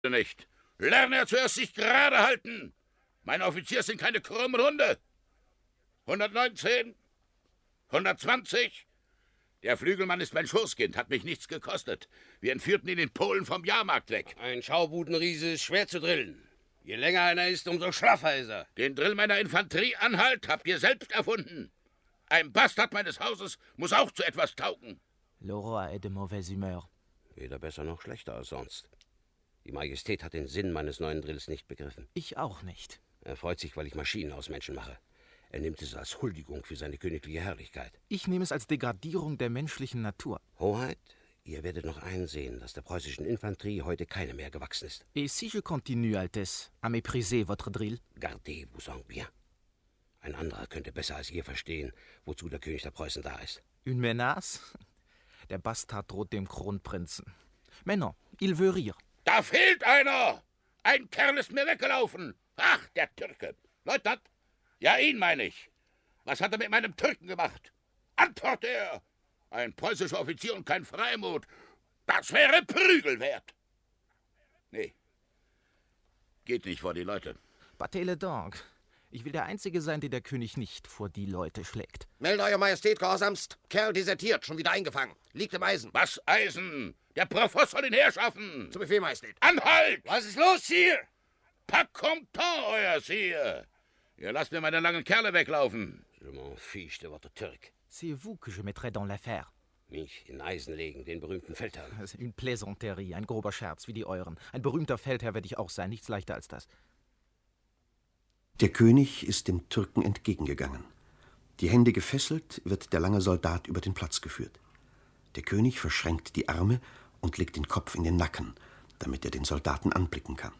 nicht. Lerne er zuerst sich gerade halten. Meine Offiziere sind keine krummen Hunde. 119, 120. Der Flügelmann ist mein Schoßkind, hat mich nichts gekostet. Wir entführten ihn in Polen vom Jahrmarkt weg. Ein Schaubudenriese ist schwer zu drillen. Je länger einer ist, umso schlaffer ist er. Den Drill meiner Infanterieanhalt habt ihr selbst erfunden. Ein Bastard meines Hauses muss auch zu etwas taugen. Le roi est de mauvaise humeur. Weder besser noch schlechter als sonst. Die Majestät hat den Sinn meines neuen Drills nicht begriffen. Ich auch nicht. Er freut sich, weil ich Maschinen aus Menschen mache. Er nimmt es als Huldigung für seine königliche Herrlichkeit. Ich nehme es als Degradierung der menschlichen Natur. Hoheit, ihr werdet noch einsehen, dass der preußischen Infanterie heute keine mehr gewachsen ist. Et si je continue, Altesse, à mépriser votre drill? Gardez-vous en bien. Ein anderer könnte besser als ihr verstehen, wozu der König der Preußen da ist. Une menace? Der Bastard droht dem Kronprinzen. Mais non, il veut rire. Da fehlt einer! Ein Kerl ist mir weggelaufen. Ach, der Türke. Leutnant, ja, ihn meine ich. Was hat er mit meinem Türken gemacht? Antworte er! Ein preußischer Offizier und kein Freimut. Das wäre Prügel wert. Nee. Geht nicht vor die Leute. Battez le donc. Ich will der Einzige sein, der König nicht vor die Leute schlägt. Melde Euer Majestät gehorsamst. Kerl desertiert, schon wieder eingefangen. Liegt im Eisen. Was Eisen? Der Provost soll ihn herschaffen. Zu Befehl, Majestät. Anhalt! Was ist los, Sire? Pas content, euer Sire. Ihr lasst mir meine langen Kerle weglaufen. Je m'en fiche de votre Türk. C'est vous que je mettrai dans l'affaire. Mich in Eisen legen, den berühmten Feldherrn. Das ist une plaisanterie, ein grober Scherz, wie die euren. Ein berühmter Feldherr werde ich auch sein, nichts leichter als das. Der König ist dem Türken entgegengegangen. Die Hände gefesselt, wird der lange Soldat über den Platz geführt. Der König verschränkt die Arme und legt den Kopf in den Nacken, damit er den Soldaten anblicken kann.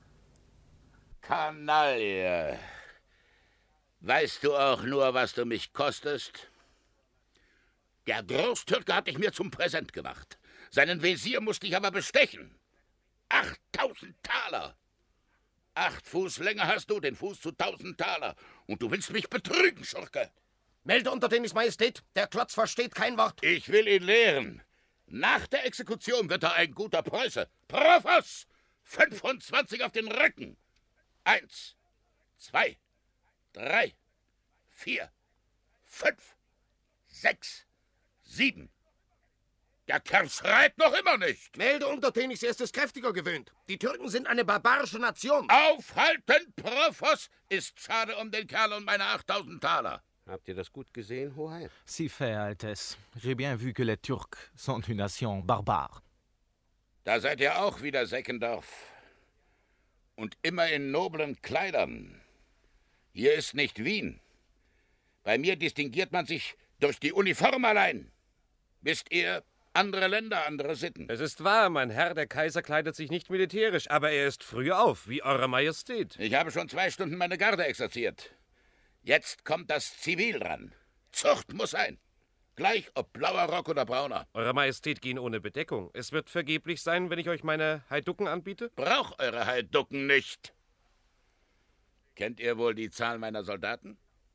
Kanaille. Weißt du auch nur, was du mich kostest? Der Großtürke hat dich mir zum Präsent gemacht. Seinen Wesir musste ich aber bestechen. 8000 Taler. 8 Fuß länger hast du, den Fuß zu 1000 Taler. Und du willst mich betrügen, Schurke. Melde Untertänigs Majestät, der Klotz versteht kein Wort. Ich will ihn lehren. Nach der Exekution wird er ein guter Preuße. Profoss! 25 auf den Rücken. 1, 2, 3, 4, 5, 6, 7. Der Kerl schreit noch immer nicht. Melde Untertänigs, er ist es kräftiger gewöhnt. Die Türken sind eine barbarische Nation. Aufhalten, Profoss! Ist schade um den Kerl und meine 8000 Taler. Habt ihr das gut gesehen, Hoheit? Si fait, Altesse. J'ai bien vu que les Turcs sont une nation barbare. Da seid ihr auch wieder, Seckendorf. Und immer in noblen Kleidern. Hier ist nicht Wien. Bei mir distinguiert man sich durch die Uniform allein. Wisst ihr, andere Länder, andere Sitten. Es ist wahr, mein Herr, der Kaiser kleidet sich nicht militärisch, aber er ist früh auf, wie Eure Majestät. Ich habe schon 2 Stunden meine Garde exerziert. Jetzt kommt das Zivil ran. Zucht muss sein. Gleich ob blauer Rock oder brauner. Eure Majestät gehen ohne Bedeckung. Es wird vergeblich sein, wenn ich euch meine Heiducken anbiete? Brauch eure Heiducken nicht. Kennt ihr wohl die Zahl meiner Soldaten?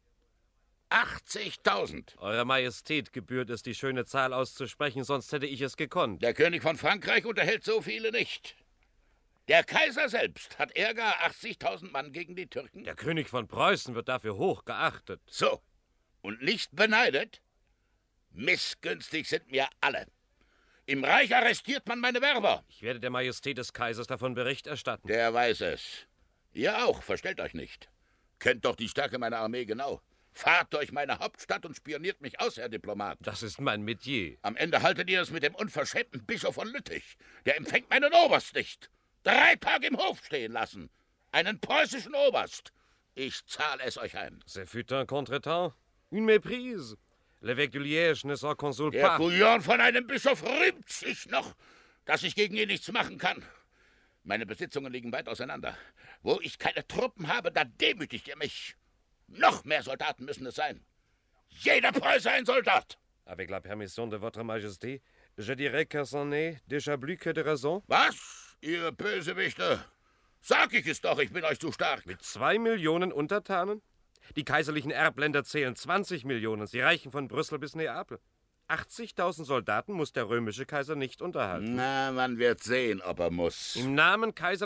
80.000. Eurer Majestät gebührt es, die schöne Zahl auszusprechen, sonst hätte ich es gekonnt. Der König von Frankreich unterhält so viele nicht. Der Kaiser selbst hat Ärger 80.000 Mann gegen die Türken. Der König von Preußen wird dafür hoch geachtet. So. Und nicht beneidet? Missgünstig sind mir alle. Im Reich arrestiert man meine Werber. Ich werde der Majestät des Kaisers davon Bericht erstatten. Der weiß es. Ihr auch, verstellt euch nicht. Kennt doch die Stärke meiner Armee genau. Fahrt durch meine Hauptstadt und spioniert mich aus, Herr Diplomat. Das ist mein Metier. Am Ende haltet ihr es mit dem unverschämten Bischof von Lüttich. Der empfängt meinen Oberst nicht. 3 Tage im Hof stehen lassen. Einen preußischen Oberst. Ich zahle es euch heim. C'est fut un contretemps. Une méprise. L'évêque de Liège ne s'en console Der pas. Couillon von einem Bischof rühmt sich noch, dass ich gegen ihn nichts machen kann. Meine Besitzungen liegen weit auseinander. Wo ich keine Truppen habe, da demütigt ihr mich. Noch mehr Soldaten müssen es sein. Jeder Preuße ein Soldat. Avec la permission de votre Majesté, je dirais que c'en est déjà plus que de raison. Was, ihr Bösewichte? Sag ich es doch, ich bin euch zu stark. Mit 2 Millionen Untertanen? Die kaiserlichen Erbländer zählen 20 Millionen. Sie reichen von Brüssel bis Neapel. 80.000 Soldaten muss der römische Kaiser nicht unterhalten. Na, man wird sehen, ob er muss. Im Namen Kaiser